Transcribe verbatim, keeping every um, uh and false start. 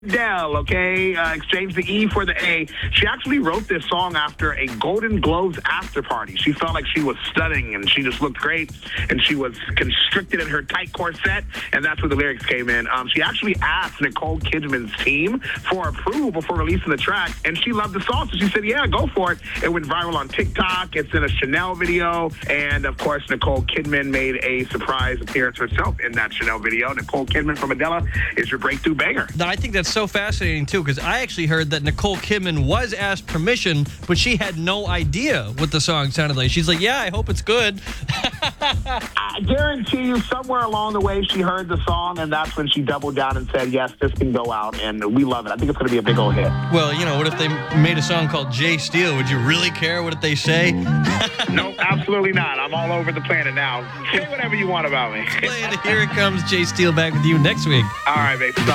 Adele, okay, uh, exchange the E for the A. She actually wrote this song after a Golden Globes after party. She felt like she was stunning and she just looked great and she was constricted in her tight corset, and that's where the lyrics came in. Um, she actually asked Nicole Kidman's team for approval before releasing the track, and she loved the song, so she said, yeah, go for it. It went viral on TikTok. It's in a Chanel video, and of course, Nicole Kidman made a surprise appearance herself in that Chanel video. Nicole Kidman from Adele is your breakthrough banger. Now, I think that's so fascinating, too, because I actually heard that Nicole Kidman was asked permission, but she had no idea what the song sounded like. She's like, yeah, I hope it's good. I guarantee you somewhere along the way she heard the song, and that's when she doubled down and said, yes, this can go out, and we love it. I think it's going to be a big old hit. Well, you know, what if they made a song called Jay Steele? Would you really care what they say? No, absolutely not. I'm all over the planet now. Say whatever you want about me. Play it. Here it comes. Jay Steele back with you next week. All right, baby.